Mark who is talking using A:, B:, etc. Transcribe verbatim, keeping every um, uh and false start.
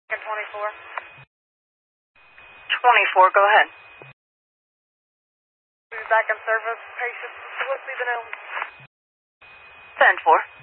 A: twenty-four.
B: twenty-four, go ahead.
A: Back in service, patient. What's the name?
B: ten four.